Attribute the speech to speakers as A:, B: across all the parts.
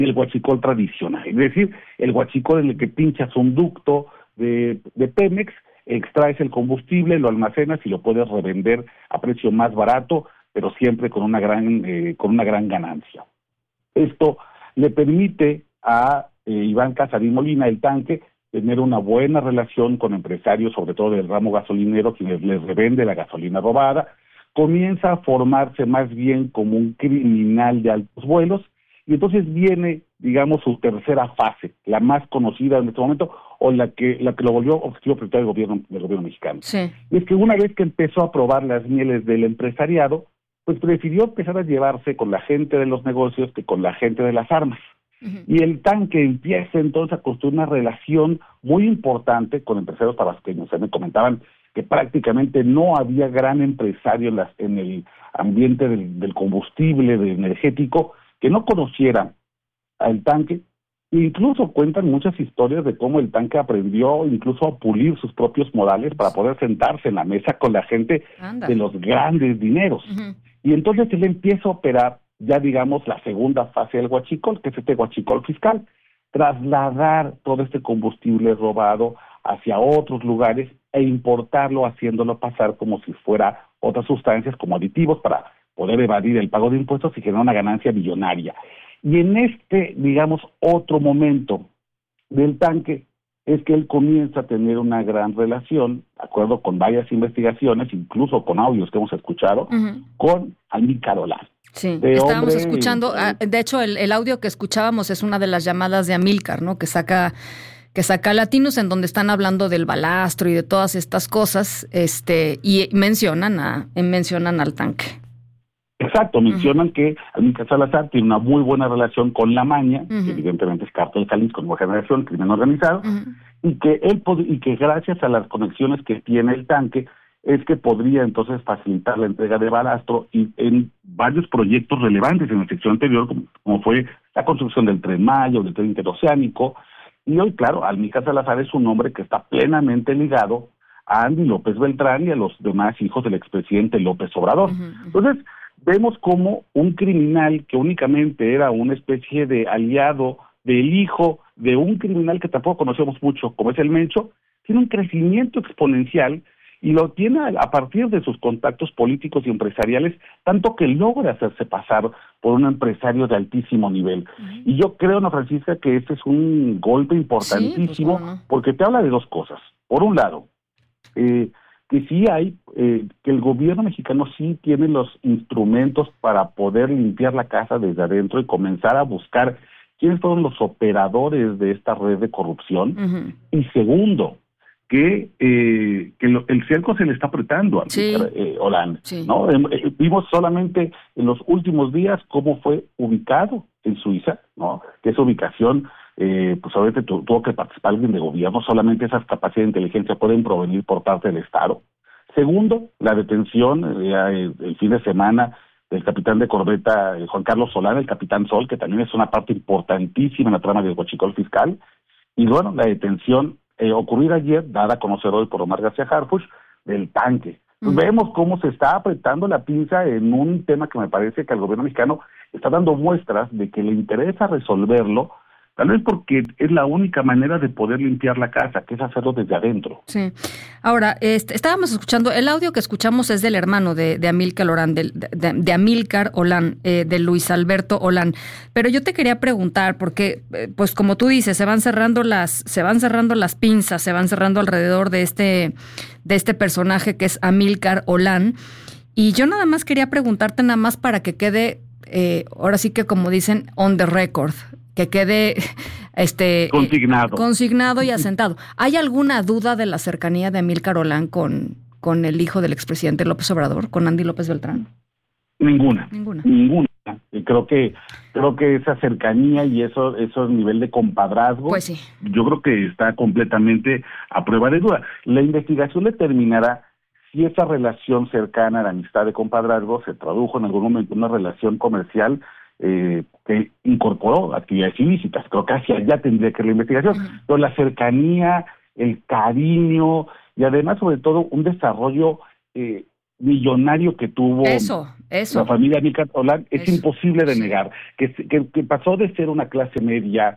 A: el huachicol tradicional, es decir, el huachicol en el que pinchas un ducto de Pemex, extraes el combustible, lo almacenas y lo puedes revender a precio más barato, pero siempre con una gran ganancia. Esto le permite a Iván Casarín Molina, el tanque, tener una buena relación con empresarios, sobre todo del ramo gasolinero, quienes les revende la gasolina robada. Comienza a formarse más bien como un criminal de altos vuelos, y entonces viene, digamos, su tercera fase, la más conocida en este momento, o la que lo volvió objetivo prioritario del gobierno mexicano.
B: Sí.
A: Y es que una vez que empezó a probar las mieles del empresariado, pues prefirió empezar a llevarse con la gente de los negocios que con la gente de las armas.
B: Uh-huh.
A: Y el tanque empieza entonces a construir una relación muy importante con empresarios tabasqueños. Me comentaban que prácticamente no había gran empresario en el ambiente del combustible, del energético, que no conociera al tanque. E incluso cuentan muchas historias de cómo el tanque aprendió incluso a pulir sus propios modales para poder sentarse en la mesa con la gente de los grandes dineros.
B: Uh-huh.
A: Y entonces él empieza a operar ya, digamos, la segunda fase del huachicol, que es este huachicol fiscal, trasladar todo este combustible robado hacia otros lugares e importarlo, haciéndolo pasar como si fuera otras sustancias como aditivos para poder evadir el pago de impuestos y generar una ganancia millonaria. Y en este, digamos, otro momento del tanque es que él comienza a tener una gran relación, de acuerdo con varias investigaciones, incluso con audios que hemos escuchado,
B: uh-huh,
A: con Amílcar Olán.
B: Sí, estábamos escuchando, de hecho el audio que escuchábamos es una de las llamadas de Amílcar, ¿no? Que saca Latinos, en donde están hablando del balastro y de todas estas cosas, y mencionan al tanque.
A: Exacto, mencionan
B: uh-huh,
A: que Amílcar Salazar tiene una muy buena relación con La Maña,
B: uh-huh,
A: que evidentemente es Cártel Jalisco, Nueva Generación, crimen organizado,
B: uh-huh,
A: y que gracias a las conexiones que tiene el tanque, es que podría entonces facilitar la entrega de balastro y en varios proyectos relevantes en el sexenio anterior, como fue la construcción del Tren Maya, del Tren Interoceánico, y hoy, claro, Amílcar Salazar es un hombre que está plenamente ligado a Andy López Beltrán y a los demás hijos del expresidente López Obrador.
B: uh-huh.
A: Entonces, vemos como un criminal que únicamente era una especie de aliado del hijo de un criminal que tampoco conocemos mucho, como es el Mencho, tiene un crecimiento exponencial y lo tiene a partir de sus contactos políticos y empresariales, tanto que logra hacerse pasar por un empresario de altísimo nivel. Uh-huh. Y yo creo, Ana Francisca, que este es un golpe importantísimo, sí, pues, porque te habla de dos cosas. Por un lado, que sí hay, que el gobierno mexicano sí tiene los instrumentos para poder limpiar la casa desde adentro y comenzar a buscar quiénes fueron los operadores de esta red de corrupción. Uh-huh. Y segundo, que el cerco se le está apretando a
B: sí,
A: Olán,
B: sí,
A: ¿no? Vimos solamente en los últimos días cómo fue ubicado en Suiza, ¿no? Que esa ubicación, pues obviamente tuvo que participar alguien de gobierno, solamente esas capacidades de inteligencia pueden provenir por parte del Estado. Segundo, la detención el fin de semana del capitán de corbeta Juan Carlos Solán, el capitán Sol, que también es una parte importantísima en la trama del huachicol fiscal, y bueno, la detención ocurrida ayer, dada a conocer hoy por Omar García Harfuch, del tanque. Uh-huh. Vemos cómo se está apretando la pinza en un tema que me parece que el gobierno mexicano está dando muestras de que le interesa resolverlo, tal vez porque es la única manera de poder limpiar la casa, que es hacerlo desde adentro.
B: Sí. Ahora, estábamos escuchando, el audio que escuchamos es del hermano de Amílcar Olán, de Amílcar Olán, de Luis Alberto Olán. Pero yo te quería preguntar, porque, pues como tú dices, se van cerrando las pinzas, se van cerrando alrededor de este personaje que es Amílcar Olán. Y yo nada más quería preguntarte nada más para que quede, ahora sí que como dicen, on the record, que quede consignado y asentado. ¿Hay alguna duda de la cercanía de Amílcar Olán con el hijo del expresidente López Obrador, con Andy López Beltrán?
A: Ninguna. Creo que esa cercanía y eso nivel de compadrazgo,
B: pues sí,
A: yo creo que está completamente a prueba de duda. La investigación determinará si esa relación cercana, la amistad de compadrazgo, se tradujo en algún momento en una relación comercial que incorporó actividades ilícitas. Creo que hacia allá tendría que ir la investigación. Uh-huh. Pero la cercanía, el cariño y además, sobre todo, un desarrollo millonario que tuvo la familia Amílcar Olán es imposible de negar, que pasó de ser una clase media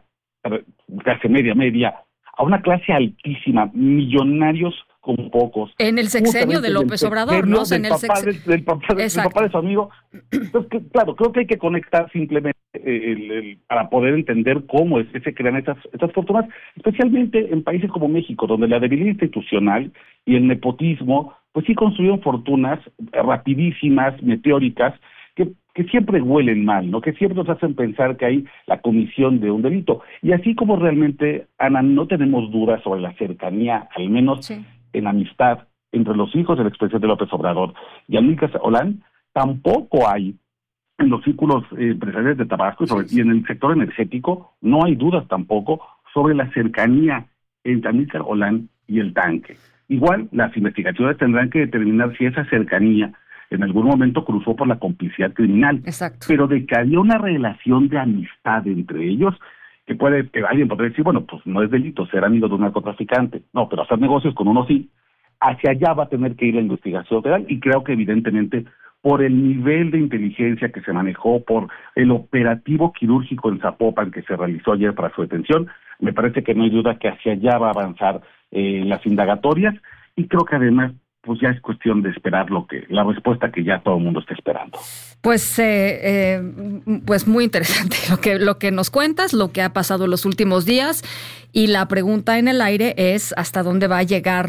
A: a una clase altísima, millonarios como pocos.
B: En el sexenio de López Obrador, ¿no?
A: Del papá de su amigo. Entonces, claro, creo que hay que conectar simplemente para poder entender cómo se crean estas fortunas, especialmente en países como México, donde la debilidad institucional y el nepotismo, pues sí construyeron fortunas rapidísimas, meteóricas, que siempre huelen mal, ¿no? Que siempre nos hacen pensar que hay la comisión de un delito. Y así como realmente, Ana, no tenemos dudas sobre la cercanía, al menos en amistad, entre los hijos del expresidente López Obrador y Amílcar Olán, tampoco hay en los círculos empresariales de Tabasco y en el sector energético, no hay dudas tampoco sobre la cercanía entre Amílcar Olán y el tanque. Igual, las investigaciones tendrán que determinar si esa cercanía en algún momento cruzó por la complicidad criminal.
B: Exacto.
A: Pero de que había una relación de amistad entre ellos, que alguien podría decir, bueno, pues no es delito ser amigo de un narcotraficante. No, pero hacer negocios con uno sí. Hacia allá va a tener que ir la investigación federal, y creo que evidentemente por el nivel de inteligencia que se manejó, por el operativo quirúrgico en Zapopan que se realizó ayer para su detención, me parece que no hay duda que hacia allá va a avanzar las indagatorias, y creo que además pues ya es cuestión de esperar la respuesta que ya todo el mundo está esperando.
B: Pues muy interesante lo que nos cuentas, lo que ha pasado en los últimos días, y la pregunta en el aire es hasta dónde va a llegar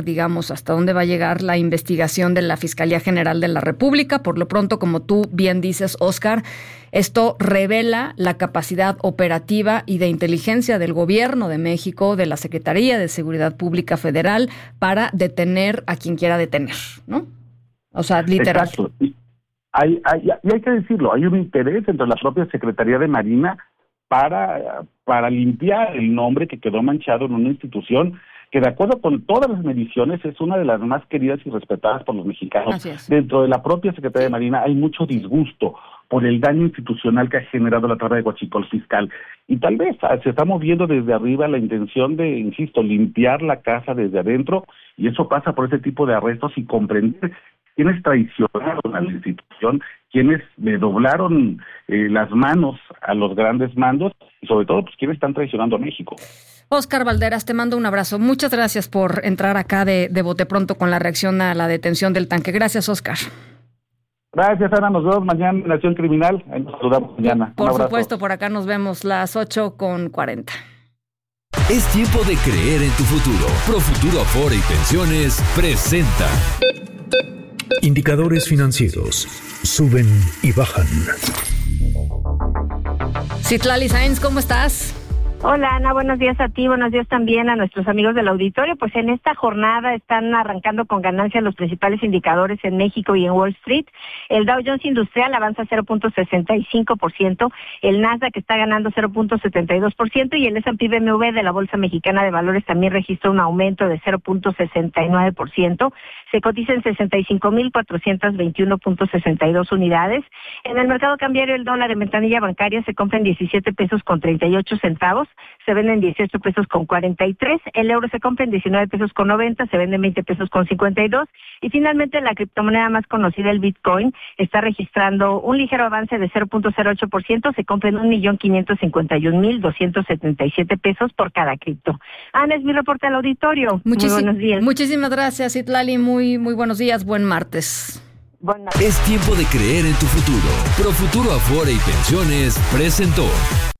B: la investigación de la Fiscalía General de la República. Por lo pronto, como tú bien dices, Óscar, esto revela la capacidad operativa y de inteligencia del Gobierno de México, de la Secretaría de Seguridad Pública Federal, para detener a quien quiera detener, ¿no? O sea, literal.
A: Exacto. Y hay que decirlo, hay un interés entre la propia Secretaría de Marina para limpiar el nombre que quedó manchado en una institución que, de acuerdo con todas las mediciones, es una de las más queridas y respetadas por los mexicanos.
B: Así es.
A: Dentro de la propia Secretaría de Marina hay mucho disgusto por el daño institucional que ha generado la trama de Huachicol Fiscal. Y tal vez se está moviendo desde arriba la intención de, insisto, limpiar la casa desde adentro, y eso pasa por ese tipo de arrestos y comprender quienes traicionaron a la institución, quienes le doblaron las manos a los grandes mandos, y sobre todo, pues quienes están traicionando a México.
B: Óscar Valderas, te mando un abrazo. Muchas gracias por entrar acá de bote pronto con la reacción a la detención del tanque. Gracias, Óscar.
A: Gracias, Ana. Nos vemos mañana en Nación Criminal. Ahí nos saludamos mañana.
B: Por supuesto, por acá nos vemos las 8:40.
C: Es tiempo de creer en tu futuro. Profuturo Afore y Pensiones presenta
D: Indicadores financieros suben y bajan.
B: Citlali Sáenz, ¿cómo estás?
E: Hola, Ana, buenos días a ti, buenos días también a nuestros amigos del auditorio. Pues en esta jornada están arrancando con ganancias los principales indicadores en México y en Wall Street. El Dow Jones Industrial avanza 0.65%, el Nasdaq está ganando 0.72% y el S&P BMW de la Bolsa Mexicana de Valores también registró un aumento de 0.69%. Se cotiza en 65,421.62 unidades. En el mercado cambiario, el dólar en ventanilla bancaria se compra en 17 pesos con 38 centavos. Se venden 18 pesos con 43, el euro se compra en 19 pesos con 90, se vende en 20 pesos con 52, y finalmente la criptomoneda más conocida, el Bitcoin, está registrando un ligero avance de 0.08%, se compra en 1,551,277 pesos por cada cripto. Ana, es mi reporte al auditorio. Muy buenos días.
B: Muchísimas gracias, Citlali, muy buenos días, buen martes.
C: Es tiempo de creer en tu futuro. Profuturo Afore y Pensiones presentó